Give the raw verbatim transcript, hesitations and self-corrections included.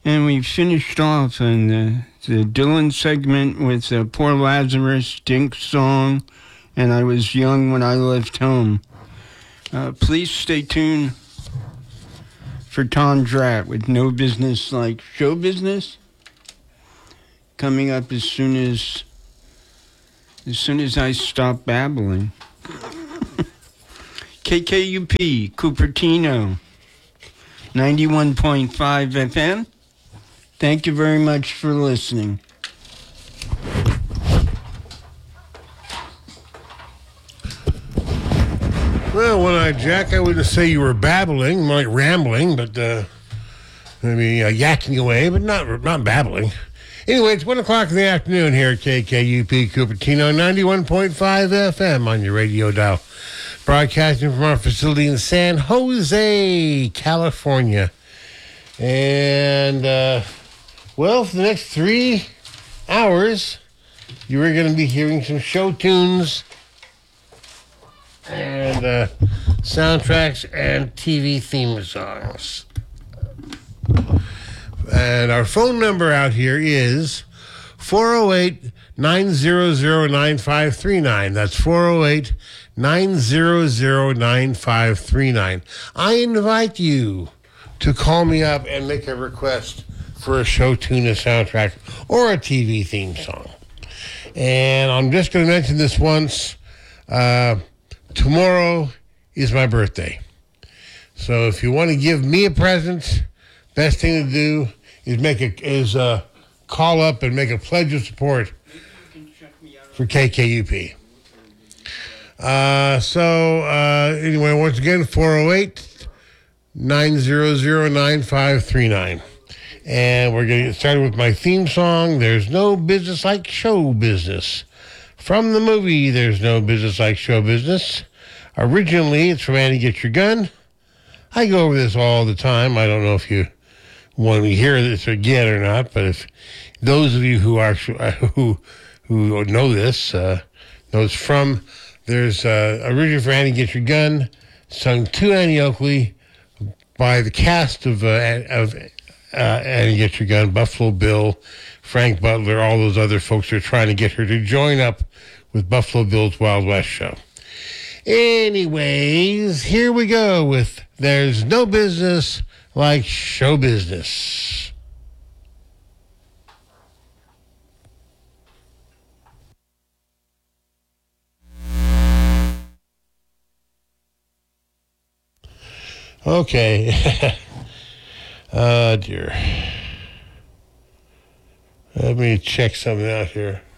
And we finished off on the, the Dylan segment with the Poor Lazarus Dink song, and I was young when I left home. Uh, please stay tuned for Tom Dratt with No Business Like Show Business, coming up as soon as as soon as I stop babbling. K K U P, Cupertino, ninety-one point five F M. Thank you very much for listening. Well, One-Eyed Jack, I wouldn't say you were babbling, more like rambling, but uh, maybe uh, yakking away, but not not babbling. Anyway, it's one o'clock in the afternoon here at K K U P Cupertino, ninety-one point five F M on your radio dial. Broadcasting from our facility in San Jose, California. And, uh, well, for the next three hours, you are going to be hearing some show tunes and uh, soundtracks and T V theme songs. And our phone number out here is four oh eight, nine hundred, nine five three nine. That's four oh eight, nine hundred, nine five three nine. I invite you to call me up and make a request for a show tune, a soundtrack, or a T V theme song. And I'm just going to mention this once. Uh, tomorrow is my birthday. So if you want to give me a present, best thing to do is make a is uh, call up and make a pledge of support for K K U P. Uh, so uh, anyway, once again, four oh eight, nine hundred, nine five three nine. And we're going to get started with my theme song, There's No Business Like Show Business. From the movie There's No Business Like Show Business. Originally, it's from Annie Get Your Gun. I go over this all the time. I don't know if you want to hear this again or not, but if those of you who are who who know this uh, know it's from there's uh, originally for Annie Get Your Gun, sung to Annie Oakley by the cast of uh, of uh, Annie Get Your Gun, Buffalo Bill, Frank Butler, all those other folks are trying to get her to join up with Buffalo Bill's Wild West show. Anyways, here we go with There's No Business Like Show Business. Okay. Oh, dear. Let me check something out here.